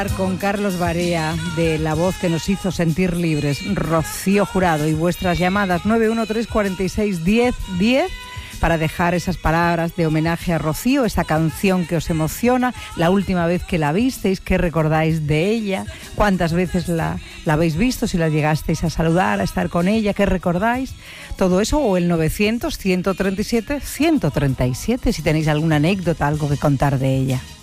Con Carlos Barea, de La Voz que nos hizo sentir libres, Rocío Jurado, y vuestras llamadas 913461010 para dejar esas palabras de homenaje a Rocío, esa canción que os emociona, la última vez que la visteis, qué recordáis de ella, cuántas veces la habéis visto, si la llegasteis a saludar, a estar con ella, qué recordáis, todo eso, o el 900-137-137, si tenéis alguna anécdota, algo que contar de ella.